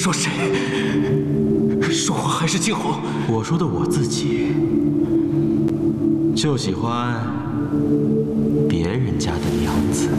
说谁？说我还是静红？ 我说的我自己，就喜欢别人家的娘子。